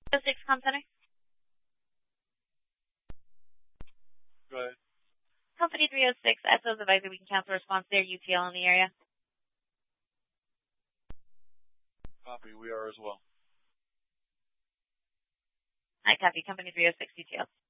6 Com Center. Go ahead. Company 306, SO's advisor, we can cancel response there, UTL in the area. Copy, we are as well. I copy, Company 306, UTL.